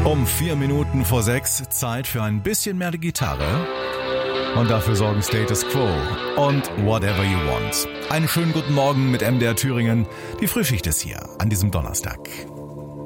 Um 4 Minuten vor 6 Zeit für ein bisschen mehr Gitarre. Und dafür sorgen Status Quo und Whatever You Want. Einen schönen guten Morgen mit MDR Thüringen. Die Frühschicht ist hier an diesem Donnerstag.